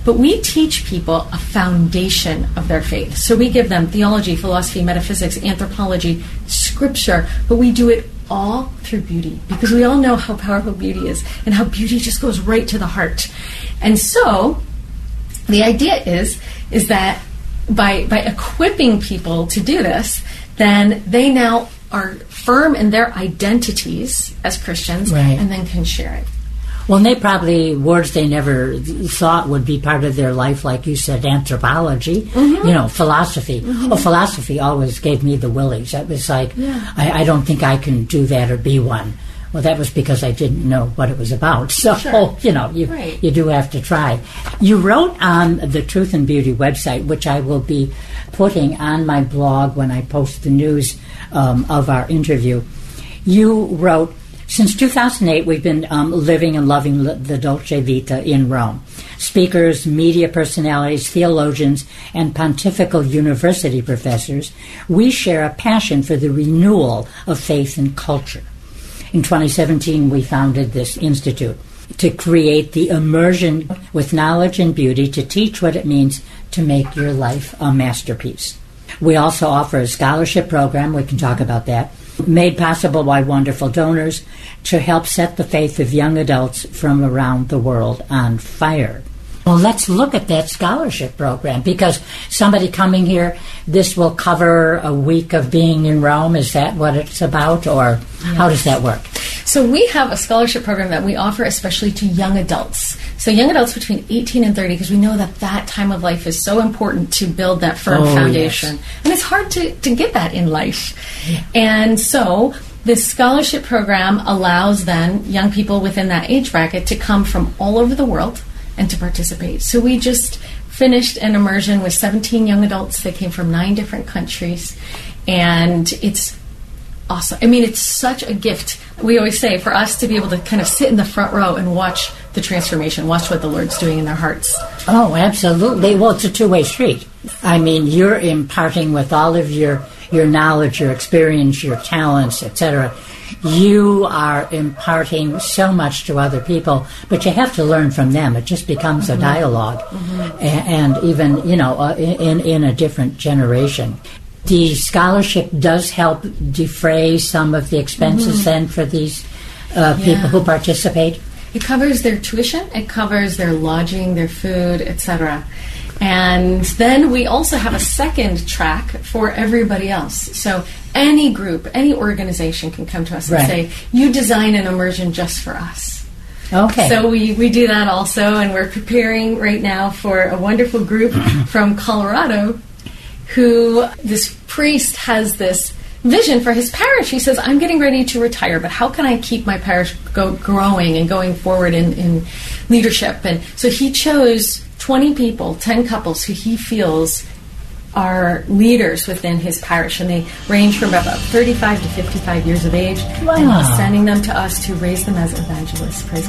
But we teach people a foundation of their faith. So we give them theology, philosophy, metaphysics, anthropology, scripture, but we do it all through beauty, because we all know how powerful beauty is and how beauty just goes right to the heart. And so the idea is that by equipping people to do this, then they now are firm in their identities as Christians, right, and then can share it. Well, and they probably, words they never thought would be part of their life, like you said, anthropology, philosophy. Mm-hmm. Oh, philosophy always gave me the willies. It was like, I don't think I can do that or be one. Well, that was because I didn't know what it was about. So, sure. You do have to try. You wrote on the Truth and Beauty website, which I will be putting on my blog when I post the news of our interview. You wrote, since 2008, we've been living and loving the Dolce Vita in Rome. Speakers, media personalities, theologians, and pontifical university professors, we share a passion for the renewal of faith and culture. In 2017, we founded this institute to create the immersion with knowledge and beauty to teach what it means to make your life a masterpiece. We also offer a scholarship program, we can talk about that, made possible by wonderful donors to help set the faith of young adults from around the world on fire. Well, let's look at that scholarship program, because somebody coming here, this will cover a week of being in Rome. Is that what it's about, or how does that work? So we have a scholarship program that we offer especially to young adults. So young adults between 18 and 30, because we know that time of life is so important to build that firm foundation. Yes. And it's hard to get that in life. Yeah. And so this scholarship program allows then young people within that age bracket to come from all over the world and to participate. So we just finished an immersion with 17 young adults that came from 9 different countries, and it's awesome. I mean, it's such a gift. We always say for us to be able to kind of sit in the front row and watch the transformation, watch what the Lord's doing in their hearts. Oh, absolutely. Well, it's a two-way street. I mean, you're imparting with all of your knowledge, your experience, your talents, etc. You are imparting so much to other people, but you have to learn from them. It just becomes a dialogue, and even, in a different generation. The scholarship does help defray some of the expenses then for these people who participate. It covers their tuition, it covers their lodging, their food, etc. And then we also have a second track for everybody else. So any group, any organization can come to us and say, you design an immersion just for us. Okay. So we do that also, and we're preparing right now for a wonderful group from Colorado who, this priest has this vision for his parish. He says, I'm getting ready to retire, but how can I keep my parish growing and going forward in leadership? And so he chose 20 people, 10 couples who he feels are leaders within his parish, and they range from about 35 to 55 years of age. Wow. And he's sending them to us to raise them as evangelists. Praise